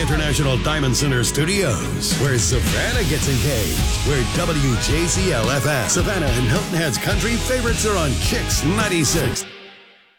International Diamond Center Studios, where Savannah gets engaged, where WJCL-FM Savannah and Hilton Head's country favorites are on Kicks 96.